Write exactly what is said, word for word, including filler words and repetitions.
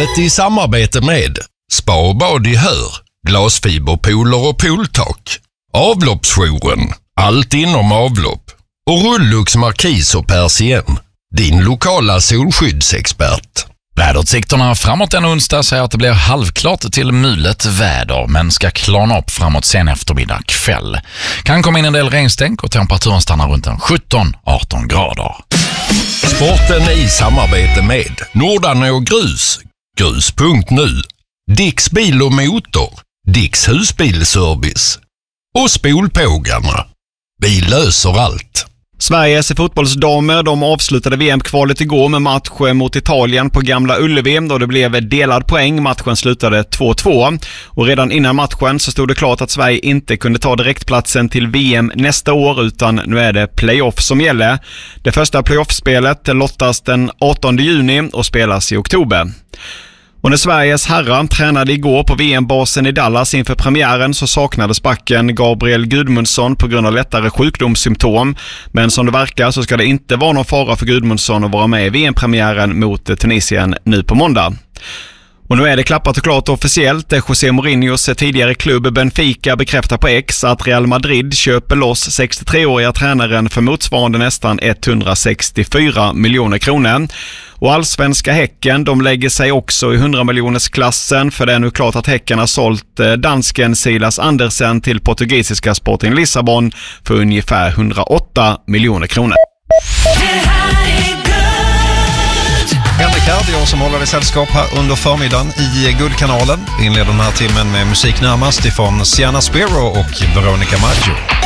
Sportbladet i samarbete med Spa och bad i Hör, glasfiberpooler och pooltak, Avloppsjouren, allt inom avlopp och Rullux Markis och Persien, din lokala solskyddsexpert. Väderutsikterna framåt den onsdag säger att det blir halvklart till mulet väder men ska klarna upp framåt sen eftermiddag kväll. Kan komma in en del regnstänk och temperaturen stannar runt en sjutton till arton grader. Sporten i samarbete med Nordan och Grus, grus punkt nu, Dicks bil och motor, Dicks husbilservice och Spolpågarna. Vi löser allt. Sveriges fotbollsdamer de avslutade V M-kvalet igår med match mot Italien på Gamla Ullevi då det blev delad poäng. Matchen slutade två två och redan innan matchen så stod det klart att Sverige inte kunde ta direktplatsen till V M nästa år utan nu är det playoff som gäller. Det första playoffspelet lottas den artonde juni och spelas i oktober. Och när Sveriges herrar tränade igår på V M-basen i Dallas inför premiären så saknades backen Gabriel Gudmundsson på grund av lättare sjukdomssymptom. Men som det verkar så ska det inte vara någon fara för Gudmundsson att vara med i V M-premiären mot Tunisien nu på måndag. Och nu är det klappat och klart officiellt. José Mourinhos tidigare klubb Benfica bekräftar på X att Real Madrid köper loss sextiotreåriga tränaren för motsvarande nästan etthundrasextiofyra miljoner kronor. Och allsvenska Häcken de lägger sig också i hundra miljoners klassen för det är nu klart att Häcken har sålt dansken Silas Andersen till portugisiska Sporting Lissabon för ungefär hundraåtta miljoner kronor. Henrik här, det är jag som håller i sällskap här under förmiddagen i Guldkanalen. Vi inleder den här timmen med musik närmast ifrån Sienna Spiro och Veronica Maggio.